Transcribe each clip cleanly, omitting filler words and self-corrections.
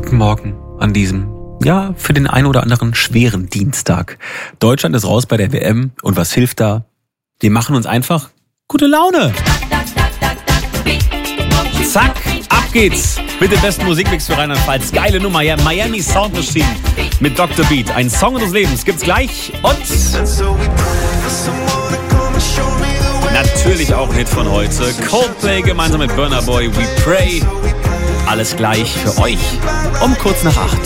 Guten Morgen an diesem, für den einen oder anderen schweren Dienstag. Deutschland ist raus bei der WM und was hilft da? Wir machen uns einfach gute Laune. Zack, ab geht's mit dem besten Musikmix für Rheinland-Pfalz. Geile Nummer, ja, Miami Sound Machine mit Dr. Beat. Ein Song unseres Lebens gibt's gleich und natürlich auch ein Hit von heute. Coldplay gemeinsam mit Burna Boy, We Pray. Alles gleich für euch um kurz nach 8.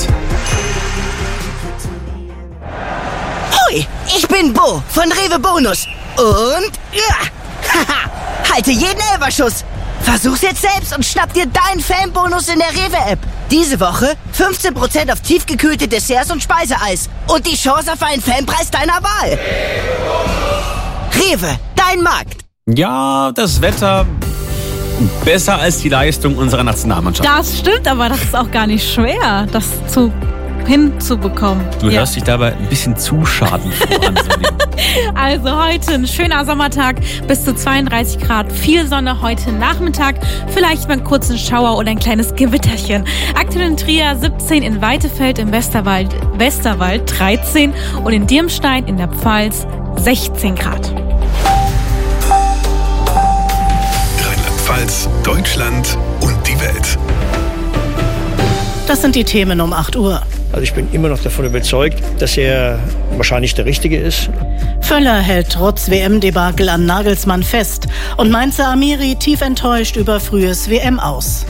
Hoi, ich bin Bo von Rewe Bonus. Und halte jeden Elferschuss. Versuch's jetzt selbst und schnapp dir deinen Fanbonus in der Rewe-App. Diese Woche 15% auf tiefgekühlte Desserts und Speiseeis. Und die Chance auf einen Fanpreis deiner Wahl. Rewe, dein Markt. Ja, das Wetter besser als die Leistung unserer Nationalmannschaft. Das stimmt, aber das ist auch gar nicht schwer, das hinzubekommen. Du hörst dich dabei ein bisschen zu schaden vor. Also heute ein schöner Sommertag, bis zu 32 Grad, viel Sonne heute Nachmittag, vielleicht mal einen kurzen Schauer oder ein kleines Gewitterchen. Aktuell in Trier 17, in Weitefeld im Westerwald 13 und in Dirmstein in der Pfalz 16 Grad. Rheinland-Pfalz, Deutschland und die Welt. Das sind die Themen um 8 Uhr. Also ich bin immer noch davon überzeugt, dass er wahrscheinlich der Richtige ist. Völler hält trotz WM-Debakel an Nagelsmann fest und Mainzer Amiri tief enttäuscht über frühes WM-Aus.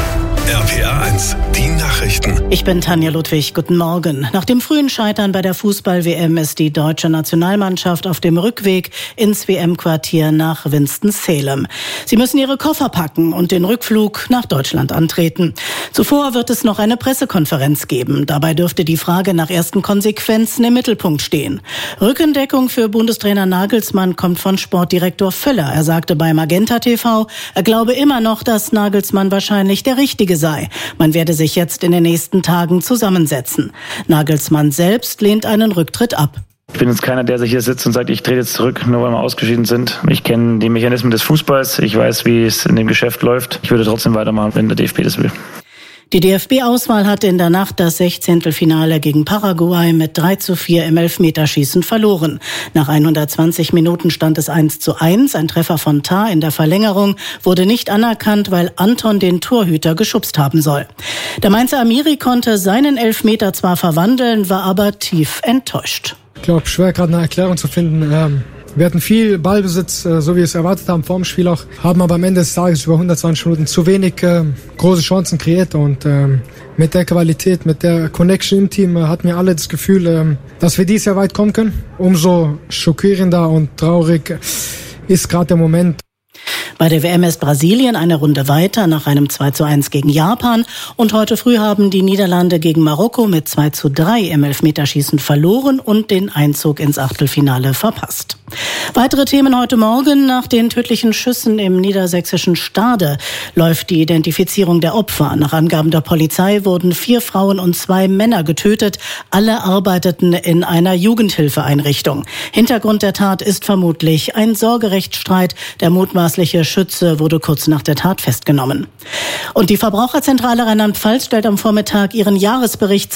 RPA 1, die Nachrichten. Ich bin Tanja Ludwig, guten Morgen. Nach dem frühen Scheitern bei der Fußball-WM ist die deutsche Nationalmannschaft auf dem Rückweg ins WM-Quartier nach Winston-Salem. Sie müssen ihre Koffer packen und den Rückflug nach Deutschland antreten. Zuvor wird es noch eine Pressekonferenz geben. Dabei dürfte die Frage nach ersten Konsequenzen im Mittelpunkt stehen. Rückendeckung für Bundestrainer Nagelsmann kommt von Sportdirektor Völler. Er sagte bei Magenta TV, er glaube immer noch, dass Nagelsmann wahrscheinlich der Richtige sei. Man werde sich jetzt in den nächsten Tagen zusammensetzen. Nagelsmann selbst lehnt einen Rücktritt ab. Ich bin jetzt keiner, der sich hier sitzt und sagt, ich trete jetzt zurück, nur weil wir ausgeschieden sind. Ich kenne die Mechanismen des Fußballs. Ich weiß, wie es in dem Geschäft läuft. Ich würde trotzdem weitermachen, wenn der DFB das will. Die DFB-Auswahl hatte in der Nacht das 16. Finale gegen Paraguay mit 3:4 im Elfmeterschießen verloren. Nach 120 Minuten stand es 1:1. Ein Treffer von Tah in der Verlängerung wurde nicht anerkannt, weil Anton den Torhüter geschubst haben soll. Der Mainzer Amiri konnte seinen Elfmeter zwar verwandeln, war aber tief enttäuscht. Ich glaube, schwer gerade eine Erklärung zu finden. Wir hatten viel Ballbesitz, so wie wir es erwartet haben, vor dem Spiel auch, haben aber am Ende des Tages über 120 Minuten zu wenig große Chancen kreiert und mit der Qualität, mit der Connection im Team hatten wir alle das Gefühl, dass wir dieses Jahr weit kommen können. Umso schockierender und traurig ist gerade der Moment. Bei der WM ist Brasilien eine Runde weiter nach einem 2:1 gegen Japan. Und heute früh haben die Niederlande gegen Marokko mit 2:3 im Elfmeterschießen verloren und den Einzug ins Achtelfinale verpasst. Weitere Themen heute Morgen. Nach den tödlichen Schüssen im niedersächsischen Stade läuft die Identifizierung der Opfer. Nach Angaben der Polizei wurden 4 Frauen und 2 Männer getötet. Alle arbeiteten in einer Jugendhilfeeinrichtung. Hintergrund der Tat ist vermutlich ein Sorgerechtsstreit. Der mutmaßliche Schütze wurde kurz nach der Tat festgenommen. Und die Verbraucherzentrale Rheinland-Pfalz stellt am Vormittag ihren Jahresbericht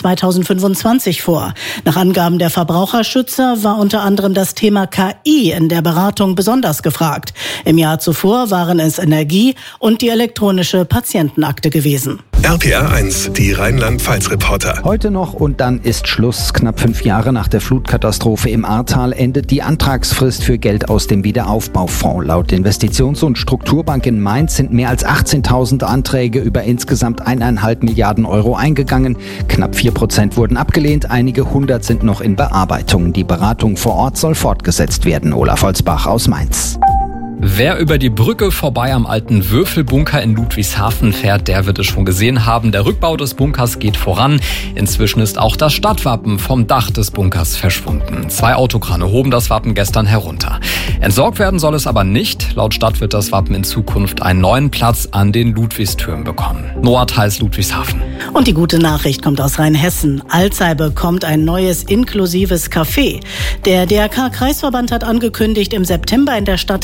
2025 vor. Nach Angaben der Verbraucherschützer war unter anderem das Thema KI in der Beratung besonders gefragt. Im Jahr zuvor waren es Energie und die elektronische Patientenakte gewesen. RPA 1, die Rheinland-Pfalz-Reporter. Heute noch und dann ist Schluss. Knapp 5 Jahre nach der Flutkatastrophe im Ahrtal endet die Antragsfrist für Geld aus dem Wiederaufbaufonds. Laut Investitions- und Strukturbank in Mainz sind mehr als 18.000 Anträge über insgesamt 1,5 Milliarden Euro eingegangen. Knapp 4% wurden abgelehnt, einige 100 sind noch in Bearbeitung. Die Beratung vor Ort soll fortgesetzt werden. Olaf Holzbach aus Mainz. Wer über die Brücke vorbei am alten Würfelbunker in Ludwigshafen fährt, der wird es schon gesehen haben. Der Rückbau des Bunkers geht voran. Inzwischen ist auch das Stadtwappen vom Dach des Bunkers verschwunden. 2 Autokrane hoben das Wappen gestern herunter. Entsorgt werden soll es aber nicht. Laut Stadt wird das Wappen in Zukunft einen neuen Platz an den Ludwigstürmen bekommen. Noah Theis, Ludwigshafen. Und die gute Nachricht kommt aus Rheinhessen. Alzey bekommt ein neues inklusives Café. Der DRK-Kreisverband hat angekündigt, im September in der Stadthalle das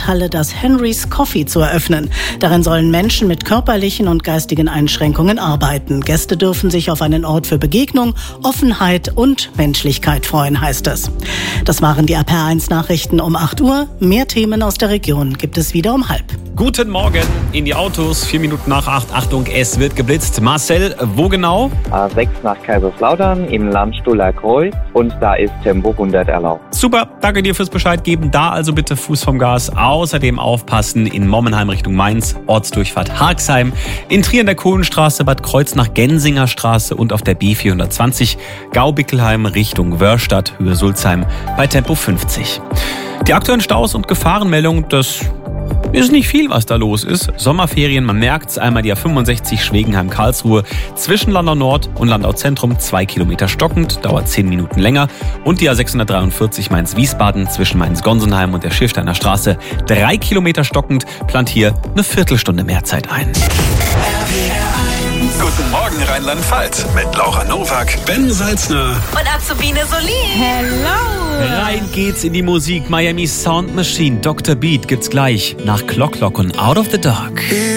das Henry's Coffee zu eröffnen. Darin sollen Menschen mit körperlichen und geistigen Einschränkungen arbeiten. Gäste dürfen sich auf einen Ort für Begegnung, Offenheit und Menschlichkeit freuen, heißt es. Das waren die RPR1 Nachrichten um 8 Uhr. Mehr Themen aus der Region gibt es wieder um 7:30. Guten Morgen in die Autos, 4 Minuten nach 8. Achtung, es wird geblitzt. Marcel, wo genau? A6 nach Kaiserslautern im Landstuhler Kreuz und da ist Tempo 100 erlaubt. Super, danke dir fürs Bescheid geben. Da also bitte Fuß vom Gas. Außerdem aufpassen in Mommenheim Richtung Mainz, Ortsdurchfahrt Harxheim, in Trier an der Kohlenstraße, Bad Kreuznach Gensinger Straße und auf der B420 Gaubickelheim Richtung Wörstadt, Höhe Sulzheim bei Tempo 50. Die aktuellen Staus und Gefahrenmeldungen, das ist nicht viel, was da los ist. Sommerferien, man merkt's, einmal die A65 Schwegenheim-Karlsruhe zwischen Landau Nord und Landau Zentrum 2 Kilometer stockend, dauert 10 Minuten länger. Und die A643 Mainz-Wiesbaden zwischen Mainz-Gonsenheim und der Schilfsteiner Straße 3 Kilometer stockend, plant hier eine Viertelstunde mehr Zeit ein. Guten Morgen Rheinland-Pfalz mit Laura Nowak, Ben Salzner Und Azubine Solin. Hello. Rein geht's in die Musik. Miami Sound Machine, Dr. Beat gibt's gleich nach Clock Clock und Out of the Dark.